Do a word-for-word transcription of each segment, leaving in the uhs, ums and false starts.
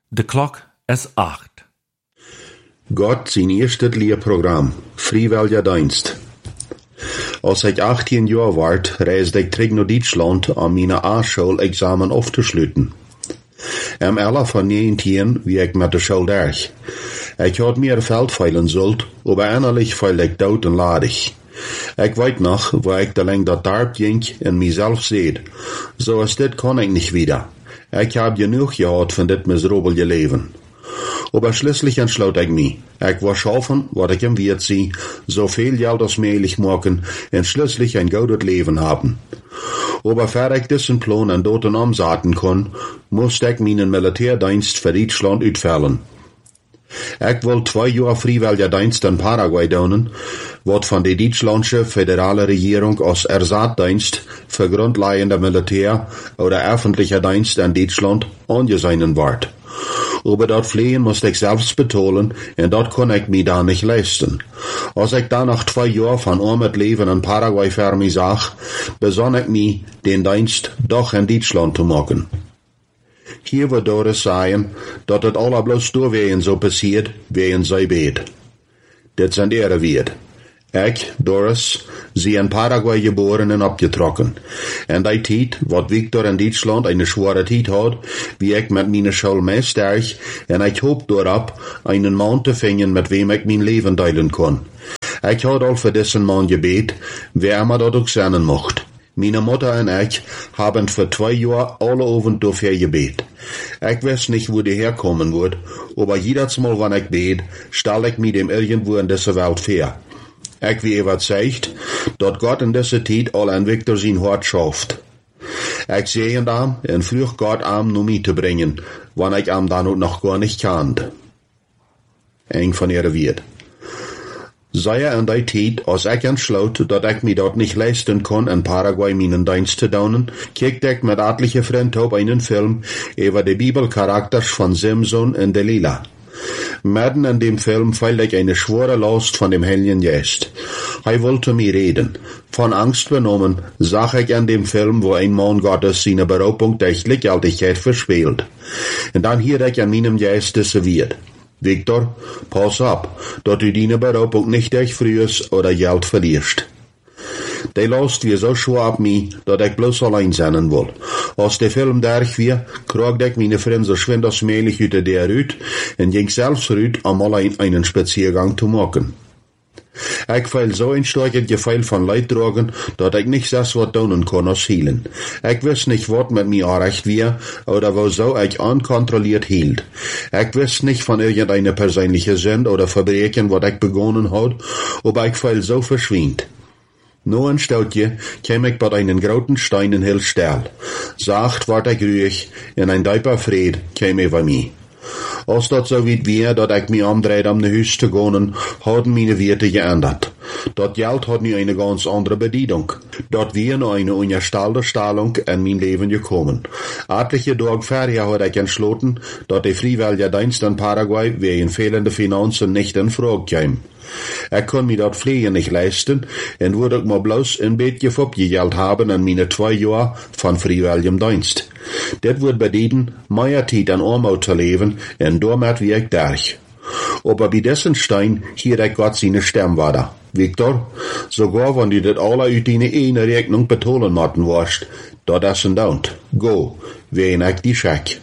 De klok is acht. God zijn eerste leerprogram, Vrijwilliger Dienst. Als ik achttien jaar werd, reisde ik terug naar Duitsland om mijn A-school-examen af te sluiten. Am elf van negentien wie ik met de school durch. Ik had meer veld veilen zult, aber innerlich feil ik dood en ladig. Ik weet nog, waar ik de lang dat Tag ging en mezelf zeed. So is dit kon ik nicht wieder. Ich hab genug gehad von dit miserabele Leben. Aber schließlich entschloss ich mich. Ich war schaffen, was ich im Wirt sie, so viel Geld als möglich machen und schließlich ein gutes Leben haben. Aber für ich diesen Plan an dort umsetzen kann, musste ich meinen Militärdienst für Deutschland utfällen. Ich will zwei Jahre freiwilliger Dienst in Paraguay doen, wat von der deutschlandische föderale Regierung als Ersatzdienst für grundlegende Militär oder öffentlicher Dienst in Deutschland angesehen wird. Aber dort fliehen muss ich selbst bezahlen und dort kann ich mir da nicht leisten. Als ich dann nach zwei Jahren von armet Leben in Paraguay für mich sag, besann ich mich, den Dienst doch in Deutschland zu machen. Hier wird Doris sagen, dat het alle bloß doorwegen so passiert, wegen zij beet. Dit sind ihre Wert. Ich, Doris, sie in Paraguay geboren und abgetrokken. En die tijd, wat Victor in Deutschland eine schwere tijd had, wie ich mit meiner Schule meesterg, en ich hoop doorab, einen Mann te vinden, mit wem ich mein Leben teilen kann. Ich had al für diesen Mann gebet, wer immer dat auch sein mocht. Meine Mutter und ich haben für zwei Jahre alle Abend dafür gebet. Ich weiß nicht, wo die herkommen wird, aber jedes Mal, wenn ich bete, stelle ich mir dem irgendwo in dieser Welt vor. Ich wie überzeugt, dass Gott in dieser Zeit all ein Victor sein Hort schafft. Ich sehe ihn da und fluch Gott am nur mich zu bringen, wenn ich am dann noch gar nicht kannt. Eng von ihrer Wirt. Sei er in der Zeit, als ich entschloss, dass ich mir dort nicht leisten kann, in Paraguay meinen Dienst zu tun, kiekte ich mit etlichen Freunden auf einen Film über die Bibelcharakters von Simson und Delilah. Mitten in dem Film fällt ich eine schwere Last von dem Heiligen Geist. Er wollte mir reden. Von Angst benommen, sah ich in dem Film, wo ein Mann Gottes seine Berufung durch Gleichgültigkeit verspielt. Und dann hier ich an meinem Geist diese Wirt. Victor, pass ab, dass du deine Berufung nicht durch frühes oder Geld verlierst. Die Last wie so schwer ab mich, dass ich bloß allein sein will. Als der Film durch war, kriegte ich meine Freunde so schwind als möglich uit der Rüt und ging selbst rüt, um allein einen Spaziergang zu machen. Ich feil so ein starkes Gefühl von Leid tragen, dass ich nicht das was tun kann als hielen. Ich weiß nicht, was mit mir erreicht wird, oder wieso ich unkontrolliert hielt. Ich weiß nicht von irgendeiner persönlichen Sünde oder Verbrechen, was ich begonnen hat, aber ich feil so verschwindt. Nur ein Steltje käm ich bei einen grauten Steinen heel still. Sacht ward ich ruhig, und ein dieper Fried käm über mich. Als dat so weit war, dat ich mich umdreht, um nach Hause zu gehen, haben meine Werte geändert. Dat Geld hat nu eine ganz andere Bedienung. Dat wir noch eine unerstellte Stellung in mein Leben gekommen. Etliche Tage vorher hat ich entschlossen, dat der freiwillige Dienst in Paraguay wegen fehlender Finanzen nicht in Frage käme. Ich kann mir dat Pflege nicht leisten und würde ich mal bloß ein bisschen abgegelt haben in meine zwei Jahre von freiwilligem Dienst. Das wird bedeuten, mehr Zeit an Armut zu leben und damit wie ich durch. Aber bei dessen Stein hier ich Gott seine Stimme weiter. Victor, sogar wenn du das alle uit deine eine Rechnung betalen müssen wirst, dat is een daunt. Go, wen ich die Scheck.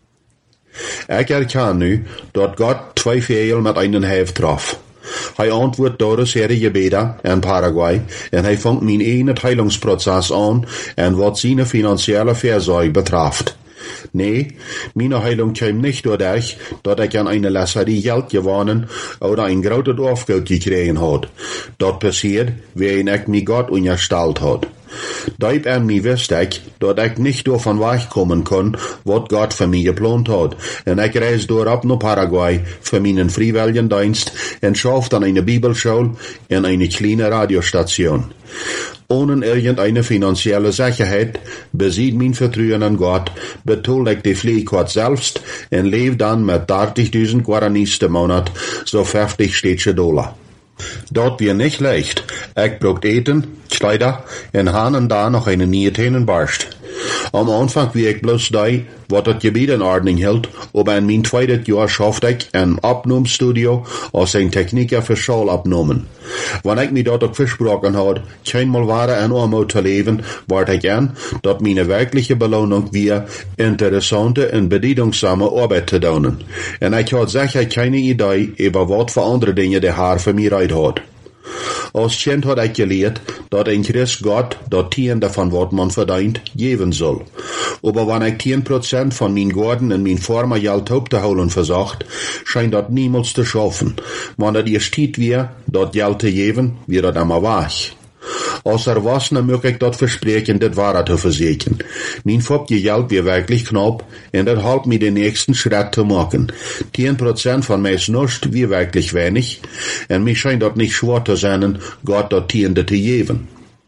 Ich erkenne nu, dat Gott zwei Vögel mit einem Heft traf. Hij antwoordt Doris ihre Gebete in Paraguay en hij vangt mijn ene Heilungsprozess an en wat zijn finanzielle Versorgung betrifft. Nee, meine Heilung käme nicht dadurch, dass ich an eine Lasserie Geld gewonnen oder ein großes Aufgeld gekriegt hat. Das passiert, wenn ich mich Gott unterstellt hat. Deib an mir wusste ich, dass ich nicht davon wegkommen kann, was Gott für mich geplant hat. Und ich reise durchab nach Paraguay für meinen freiwilligen Dienst und schaff dann eine Bibelschule und eine kleine Radiostation. Ohne irgendeine finanzielle Sicherheit besieht mein Vertrauen an Gott, betul ich die Pflege selbst und lebe dann mit dertigtausend Guaranis im Monat, so fünfzig städtische Dollar. Dort wir nicht leicht. Ich braucht Eten, Kleider und han und da noch eine neue Tennenbarst. Am Anfang wie ich bloß da, wat das Gebiet in Ordnung hält, aber in mein zweites Jahr schaffte ich ein Abnehmstudio als ein Techniker für Schallabnahmen. Wenn ich mich dort auch versprochen hat, keinmal wahre in Armut zu leben, wart ich an, dass meine wirkliche Belohnung wir interessante und bedienungssame Arbeit zu tun. Und ich hatte sicher keine Idee, über was für andere Dinge der Herr für mich reit hat. Als Kind hat ich gelehrt, dass ein Christ Gott das Tiende von was man verdient, geben soll. Aber wenn ich zehn Prozent von meinen Gorden in mein former Geld aufzuholen versagt, scheint das niemals zu schaffen. Wenn das ihr steht wir, das Geld zu geben, wird das immer wach. Als Erwachsener möchte ich das versprechen, das Wahre zu versichern. Mein Fobje Geld wird wirklich knapp, und das hilft mir den nächsten Schritt zu machen. zehn Prozent von mir ist nichts, wie wirklich wenig, und mir scheint das nicht schwer zu sein, Gott das Tiende zu geben.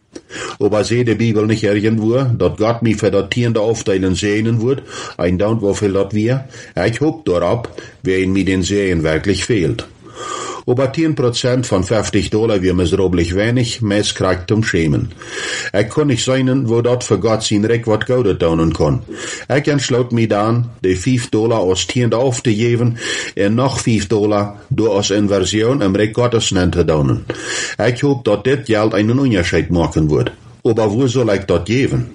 Aber seht die Bibel nicht irgendwo, dass Gott mich für das Tiende aufteilen sehnen wird, ein Daunt, wofür das wir? Ich hoffe darauf, wer mir den Sehen wirklich fehlt. Aber zehn Prozent von fünfzig Dollar wie miserablich wenig, meist kriegt zum Schämen. Ich kann nicht sein, wo dort für Gott sein Recht wat Gaudet tun kann. Ich entschloss mich dann, die fünf Dollar aus Tiende aufzugeben, und noch fünf Dollar durch als Inversion im Recht Gottes zu tun. Ich hoffe, dass das Geld einen Unterschied machen wird. Aber wo soll ich das geben?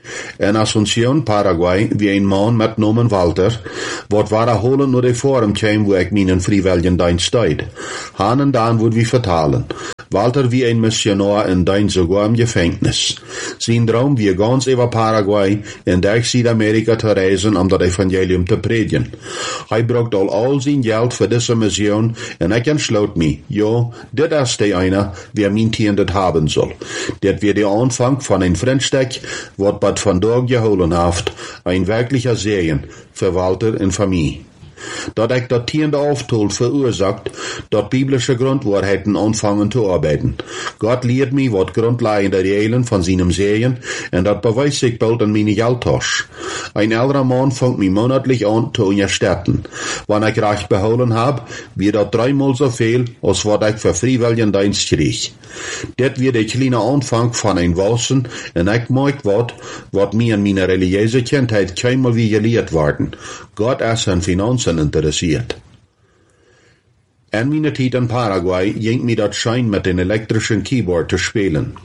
In Asunción, Paraguay, wie ein Mann mit Namen Walter, wat war holen nur die Forum käm, wo ich meinen freiwilligen Dienst steht. Han und dann wird wir vertalen. Walter wie ein Missionar in Dein sogar im Gefängnis. Sein Traum wie ganz über Paraguay in durch Südamerika zu reisen, um das Evangelium zu predigen. Er braucht all, all sein Geld für diese Mission, und ich entschloss mich, ja, das ist der einer, wer mein Tiendet haben soll. Das wird der Anfang von ein Fremdsteck, wat bad von dort geholen haft, ein wirklicher Segen für Walter und für mich. Dat ich das Tiende auftol verursacht, dat biblische Grundwahrheiten anfangen zu arbeiten. Gott lehrt mich, wat grundlegende Regeln von seinem Sehen, und dat beweist sich bald in meine Geldtasche. Ein älterer Mann fängt mich monatlich an zu unterstützen. Wenn ich recht beholen hab, wird dat dreimal so viel, als wat ich für freiwilligen Dienst krieg. Das wird der kleine Anfang von ein Wassen, und ich mag wat, wat mir in meiner religiösen Kindheit keinmal wie gelehrt worden. Gott ist an Finanzen interessiert. In meiner Zeit in Paraguay ging mir das Schein mit dem elektrischen Keyboard zu spielen.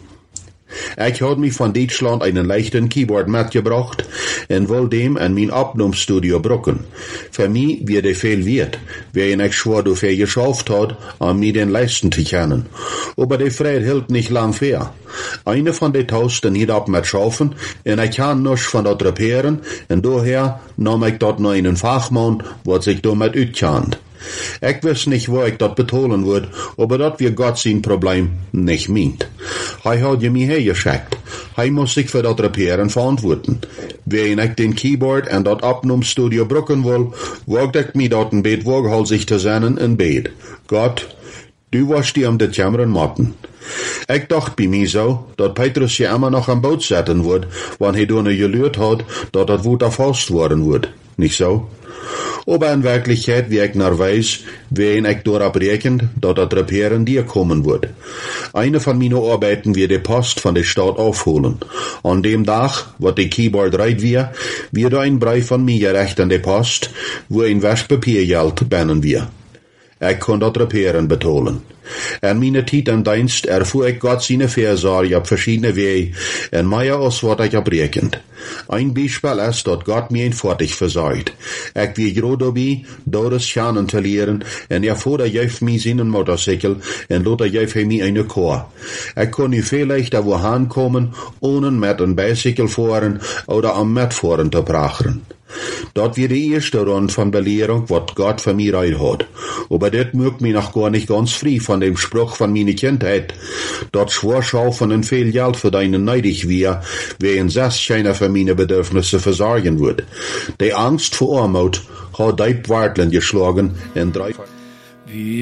Ich hatte mich von Deutschland einen leichten Keyboard mitgebracht und wollte dem in mein Abnehmstudio brücken. Für mich wird er viel wert, wer ich schwor dafür geschafft hat, an mir den leisten zu können. Aber der Freiheit hielt nicht lang fair. Eine von den Tausten hielt ab mit Schaffen, und ich kann nichts von dort reparieren, und daher nahm ich dort noch einen Fachmann, was sich damit utkannt. Ich weiß nicht, wo ich das betonen würde, aber das wird Gott sein Problem nicht meint. Er hat mich hergeschickt. Er muss sich für das Reparieren verantworten. Wenn ich den Keyboard und das Abnehmstudio brücken will, wagt ich mich dort ein Bett waghalsig zu sein in Bett. Gott, du warst die um die Jammern matten. Ich dachte bei mir so, dass Petrus ja immer noch am Boot setzen wird, wenn er nur gelührt hat, dass das Wut erfasst worden wird. Nicht so? Aber in Wirklichkeit, wie ich noch weiß, wen ich dort berechnet, dass das Reparieren dir kommen wird. Eine von meinen Arbeiten wird die Post von der Stadt aufholen. An dem Tag, wo die Keyboard reit wir, wird ein Brief von mir gerecht an die Post, wo ein Waschpapiergeld bannen wir. Ich kann das Reparieren betonen. In meiner Zeit im Dienst erfuhr ich Gott seine Versorge auf verschiedene Wege, und mehr als was ich abrechnet. Ein Beispiel ist, dass Gott mir ein Fertig versorgt. Ich will gerade dabei, dort Schanen zu lernen, und er fuhr jeuf mir seinen Motorcycle, und lotte jeuf mir eine Chor. Ich kann nicht vielleicht da wohin kommen, ohne mit einem Bicycle fahren oder am Mitfahren zu brachen. Dort wird die erste Runde von Belehrung, was Gott für mich rein hat. Aber das mögt mich noch gar nicht ganz frei von dem Spruch von meiner Kindheit. Dort Schwarzschaufen und viel Geld für deinen neidig wir, wer in sechs keiner für meine Bedürfnisse versorgen wird. Die Angst vor Armut hat dein Wartlen geschlagen in drei